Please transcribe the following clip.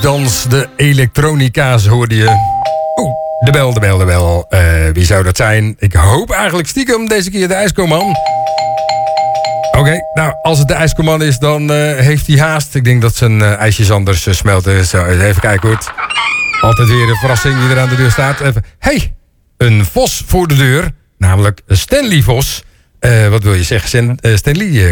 Ijsdans, de elektronica's hoorde je. Oeh, de bel. Wie zou dat zijn? Ik hoop eigenlijk stiekem deze keer de IJskoman. Oké, nou, als het de IJskoman is, dan heeft hij haast. Ik denk dat zijn ijsjes anders smelten. Zo, even kijken hoe het... Altijd weer een verrassing wie er aan de deur staat. Hey, een vos voor de deur. Namelijk Stanley Vos. Wat wil je zeggen, Stanley?